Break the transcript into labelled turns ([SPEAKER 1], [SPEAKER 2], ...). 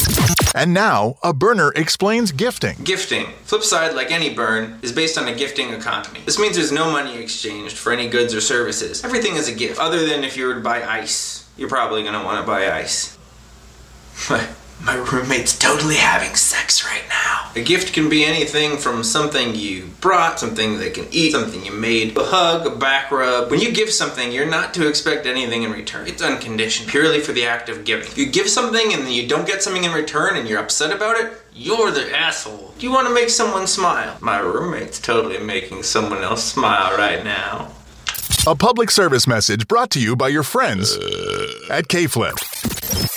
[SPEAKER 1] And now, a burner explains gifting.
[SPEAKER 2] Gifting, flip side like any burn, is based on a gifting economy. This means there's no money exchanged for any goods or services. Everything is a gift, other than if you were to buy ice. You're probably going to want to buy ice. My roommate's totally having sex right now. A gift can be anything from something you brought, something they can eat, something you made, a hug, a back rub. When you give something, you're not to expect anything in return. It's unconditioned, purely for the act of giving. If you give something and then you don't get something in return and you're upset about it, you're the asshole. Do you want to make someone smile? My roommate's totally making someone else smile right now.
[SPEAKER 1] A public service message brought to you by your friends at K-Flip.